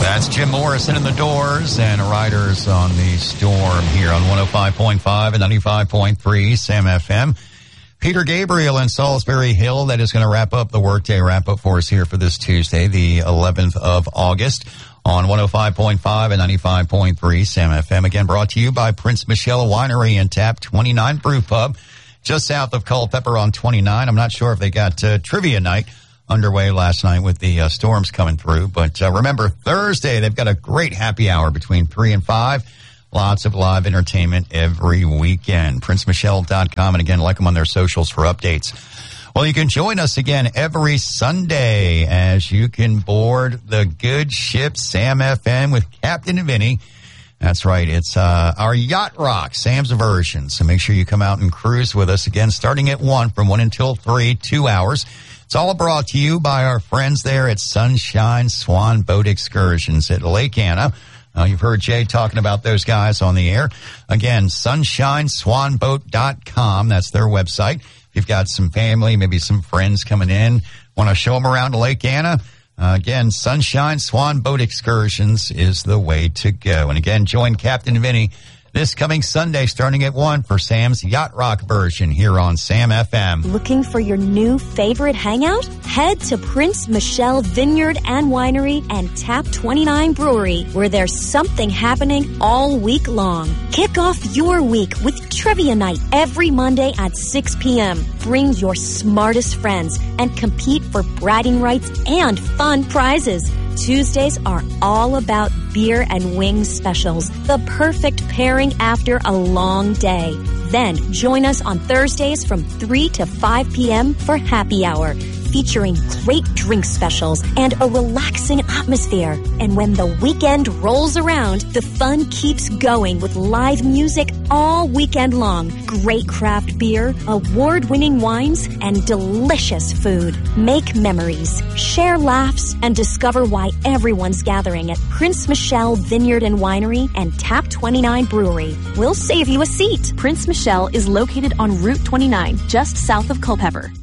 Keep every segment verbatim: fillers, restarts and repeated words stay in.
That's Jim Morrison in the Doors and Riders on the Storm here on one oh five point five and ninety-five point three Sam F M. Peter Gabriel in Salisbury Hill. That is going to wrap up the workday wrap up for us here for this Tuesday, the eleventh of August on one oh five point five and ninety-five point three Sam F M. Again, brought to you by Prince Michelle Winery and Tap twenty-nine Brew Pub just south of Culpeper on twenty-nine. I'm not sure if they got uh, trivia night underway last night with the uh, storms coming through. But uh, remember, Thursday, they've got a great happy hour between three and five. Lots of live entertainment every weekend. Prince Michelle dot com. And again, like them on their socials for updates. Well, you can join us again every Sunday as you can board the good ship Sam F M with Captain Vinny. That's right. It's uh, our Yacht Rock, Sam's version. So make sure you come out and cruise with us again, starting at one, from one until three, two hours. It's all brought to you by our friends there at Sunshine Swan Boat Excursions at Lake Anna. Uh, you've heard Jay talking about those guys on the air. Again, sunshine swan boat dot com. That's their website. If you've got some family, maybe some friends coming in, want to show them around Lake Anna, uh, again, Sunshine Swan Boat Excursions is the way to go. And again, join Captain Vinny this coming Sunday starting at one for Sam's Yacht Rock version here on Sam F M. Looking for your new favorite hangout? Head to Prince Michelle Vineyard and Winery and Tap twenty-nine Brewery, where there's something happening all week long. Kick off your week with Trivia Night every Monday at six p.m. Bring your smartest friends and compete for bragging rights and fun prizes. Tuesdays are all about beer and wings specials, the perfect pairing after a long day. Then join us on Thursdays from three to five p.m. for happy hour, featuring great drink specials and a relaxing atmosphere. And when the weekend rolls around, the fun keeps going with live music all weekend long, great craft beer, award-winning wines, and delicious food. Make memories, share laughs, and discover why everyone's gathering at Prince Michelle Vineyard and Winery and Tap twenty-nine Brewery. We'll save you a seat. Prince Michelle is located on Route twenty-nine, just south of Culpeper.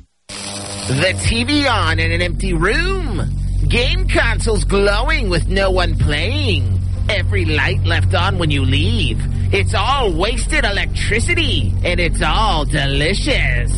The T V on in an empty room. Game consoles glowing with no one playing. Every light left on when you leave. It's all wasted electricity, and it's all delicious.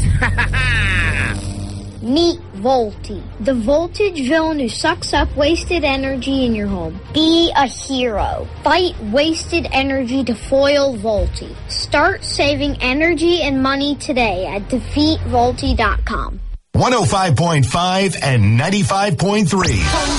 Meet Volty, the voltage villain who sucks up wasted energy in your home. Be a hero. Fight wasted energy to foil Volty. Start saving energy and money today at defeat volty dot com. one oh five point five and ninety-five point three